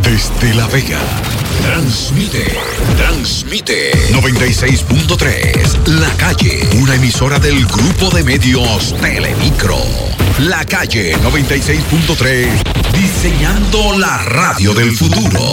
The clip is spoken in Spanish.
Desde La Vega. Transmite 96.3 La Calle, una emisora del grupo de medios Telemicro. La Calle 96.3, diseñando la radio del futuro.